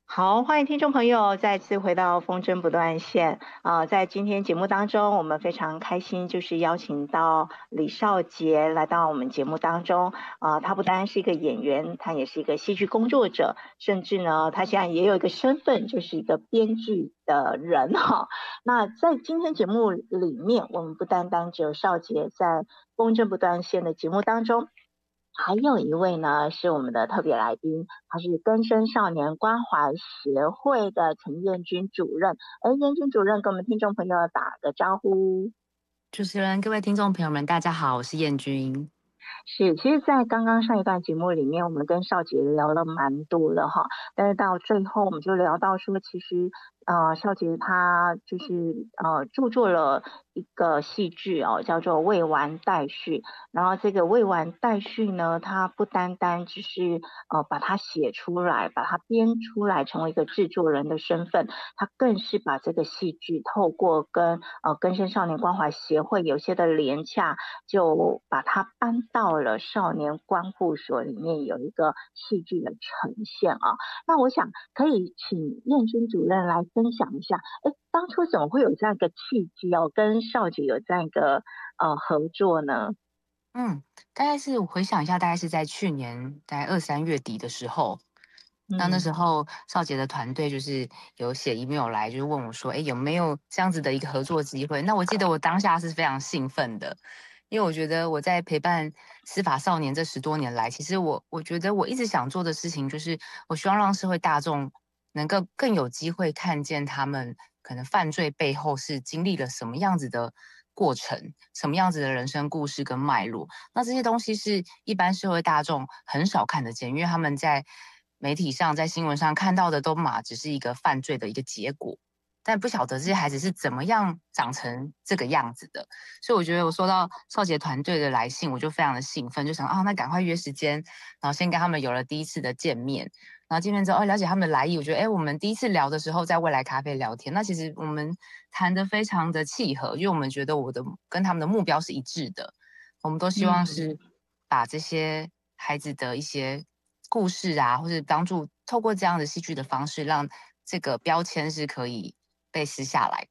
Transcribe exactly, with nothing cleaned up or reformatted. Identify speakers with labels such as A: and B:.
A: 好，欢迎听众朋友再次回到风筝不断线啊、在今天节目当中，我们非常开心，就是邀请到李少杰来到我们节目当中啊、他不单是一个演员，他也是一个戏剧工作者，甚至呢，他现在也有一个身份，就是一个编剧的人哈。那在今天节目里面，我们不单单只有少杰在风筝不断线的节目当中。还有一位呢，是我们的特别来宾，他是更生少年关怀协会的陈彦君主任。哎，彦君主任跟我们听众朋友打个招呼。
B: 主持人、各位听众朋友们，大家好，我是燕君。
A: 是，其实，在刚刚上一段节目里面，我们跟少杰聊了蛮多的哈，但是到最后，我们就聊到说，其实，呃，少杰他就是呃著作了一个戏剧哦，叫做《未完待续》。然后这个《未完待续》呢，它不单单只是呃把它写出来，把它编出来，成为一个制作人的身份，他更是把这个戏剧透过跟呃更生少年关怀协会有些的联洽。就把它搬到了少年观护所里面有一个戏剧的呈现啊。那我想可以请燕君主任来分享一下，哎，当初怎么会有这样一个契机哦，跟少姐有这样一个呃合作呢？
B: 嗯，大概是我回想一下，大概是在去年大概二三月底的时候，那那
A: 嗯
B: 时候少杰的团队就是有写 email 来，就是问我说，哎，有没有这样子的一个合作机会？那我记得我当下是非常兴奋的，因为我觉得我在陪伴司法少年这十多年来，其实我我觉得我一直想做的事情，就是我希望让社会大众能够更有机会看见他们可能犯罪背后是经历了什么样子的过程，什么样子的人生故事跟脉络。那这些东西是一般社会大众很少看得见，因为他们在媒体上、在新闻上看到的都嘛只是一个犯罪的一个结果。但不晓得这些孩子是怎么样长成这个样子的，所以我觉得我收到少杰团队的来信，我就非常的兴奋，就想啊，那赶快约时间，然后先跟他们有了第一次的见面，然后见面之后，哦，了解他们的来意，我觉得，哎，我们第一次聊的时候，在未来咖啡聊天，那其实我们谈得非常的契合，因为我们觉得我的跟他们的目标是一致的，我们都希望
A: 嗯。
B: 是把这些孩子的一些故事啊，或者帮助透过这样的戏剧的方式，让这个标签是可以被撕下来